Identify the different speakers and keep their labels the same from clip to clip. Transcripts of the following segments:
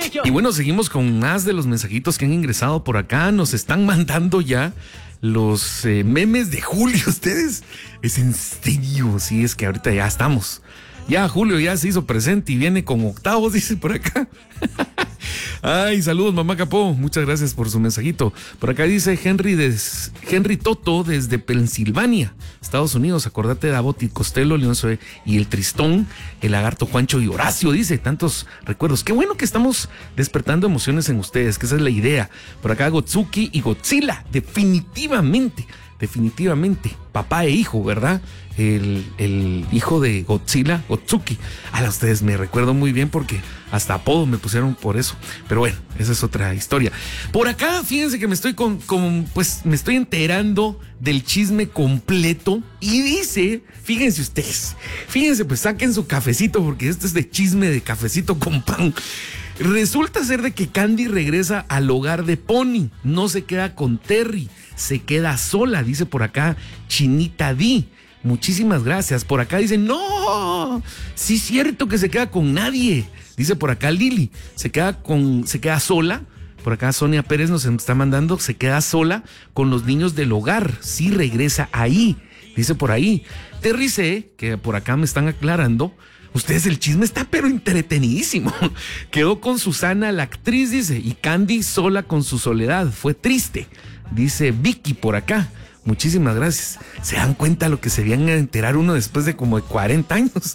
Speaker 1: Y bueno, seguimos con más de los mensajitos que han ingresado por acá. Nos están mandando ya los memes de Julio. Ustedes, es en serio, sí, es que ahorita ya estamos. Ya Julio ya se hizo presente y viene con octavos, dice por acá. Ay, saludos, mamá Capó. Muchas gracias por su mensajito. Por acá dice Henry Toto desde Pensilvania, Estados Unidos. Acordate de Abbott y Costello, Leonzo y el Tristón, el Lagarto Juancho y Horacio. Dice, tantos recuerdos. Qué bueno que estamos despertando emociones en ustedes, que esa es la idea. Por acá Gotsuki y Godzilla, definitivamente, papá e hijo, ¿verdad? El hijo de Godzilla, Gotsuki. A ustedes me recuerdo muy bien porque hasta apodo me pusieron por eso. Pero bueno, esa es otra historia. Por acá, fíjense que me estoy me estoy enterando del chisme completo. Y dice, fíjense ustedes, pues saquen su cafecito porque este es de chisme de cafecito con pan. Resulta ser de que Candy regresa al hogar de Pony. No se queda con Terry, se queda sola, dice por acá Chinita D. Muchísimas gracias. Por acá dicen, no, sí es cierto que se queda con nadie. Dice por acá Lili, se queda sola. Por acá Sonia Pérez nos está mandando, se queda sola con los niños del hogar. Sí regresa ahí, dice por ahí. Terry C, que por acá me están aclarando, ustedes, el chisme está pero entretenidísimo. Quedó con Susana, la actriz, dice, y Candy sola con su soledad. Fue triste, dice Vicky por acá. Muchísimas gracias. ¿Se dan cuenta lo que se vienen a enterar uno después de como de 40 años?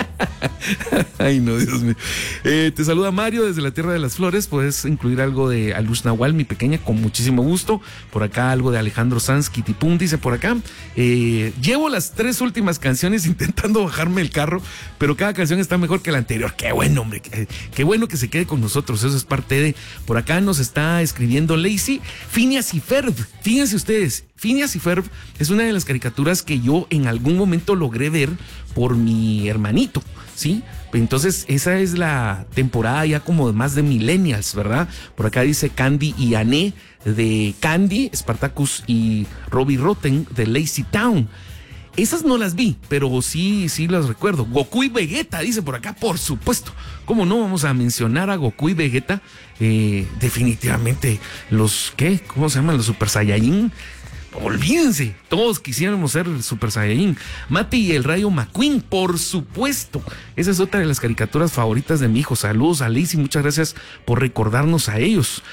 Speaker 1: Ay, no, Dios mío. Te saluda Mario desde la Tierra de las Flores. Puedes incluir algo de Alush Nahual, mi pequeña, con muchísimo gusto. Por acá algo de Alejandro Sanz, Kitipum, dice por acá. Llevo las 3 últimas canciones intentando bajarme el carro, pero cada canción está mejor que la anterior. Qué bueno, hombre. Qué bueno que se quede con nosotros. Eso es parte de... Por acá nos está escribiendo Lacey. Phineas y Ferb. Fíjense ustedes, Phineas y Ferb es una de las caricaturas que yo en algún momento logré ver por mi hermanito, ¿sí? Entonces esa es la temporada ya como de más de millennials, ¿verdad? Por acá dice Candy y Ané de Candy, Spartacus y Robbie Rotten de Lazy Town. Esas no las vi, pero sí las recuerdo. Goku y Vegeta, dice por acá, por supuesto. ¿Cómo no vamos a mencionar a Goku y Vegeta? Definitivamente los, ¿cómo se llaman? Los Super Saiyajin. Olvídense, todos quisiéramos ser el Super Saiyajin. Mati y el Rayo McQueen, por supuesto. Esa es otra de las caricaturas favoritas de mi hijo. Saludos a Liz y muchas gracias por recordarnos a ellos.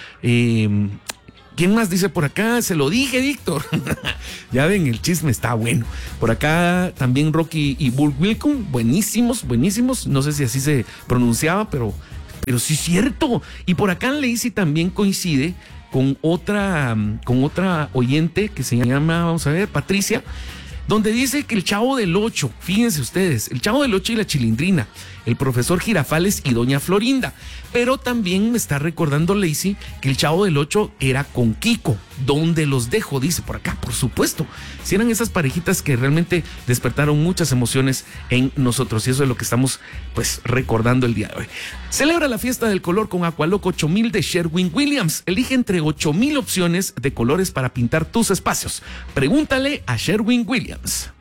Speaker 1: ¿Quién más dice por acá? Se lo dije, Víctor. Ya ven, el chisme está bueno. Por acá también Rocky y Bull Wilcom, buenísimos. No sé si así se pronunciaba, pero sí es cierto. Y por acá Lacey también coincide con otra oyente que se llama, vamos a ver, Patricia, donde dice que el Chavo del Ocho, fíjense ustedes, el Chavo del Ocho y la Chilindrina, el profesor Girafales y doña Florinda. Pero también me está recordando Lacey que el Chavo del Ocho era con Kiko. ¿Dónde los dejo? Dice por acá, por supuesto. Si eran esas parejitas que realmente despertaron muchas emociones en nosotros, y eso es lo que estamos pues recordando el día de hoy. Celebra la fiesta del color con Aqualoco 8000 de Sherwin Williams. Elige entre 8000 opciones de colores para pintar tus espacios. Pregúntale a Sherwin Williams.